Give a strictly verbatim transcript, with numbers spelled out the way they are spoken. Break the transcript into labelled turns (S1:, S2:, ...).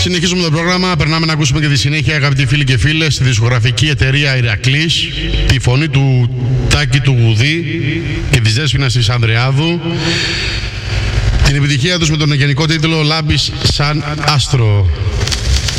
S1: Συνεχίζουμε το πρόγραμμα. Περνάμε να ακούσουμε και τη συνέχεια, αγαπητοί φίλοι και φίλες, στη δισκογραφική εταιρεία Ηρακλής, τη φωνή του Τάκη του Γουδί και της Δέσποινας της Ανδρεάδου. Την επιτυχία τους με τον γενικό τίτλο «Λάμπεις σαν άστρο».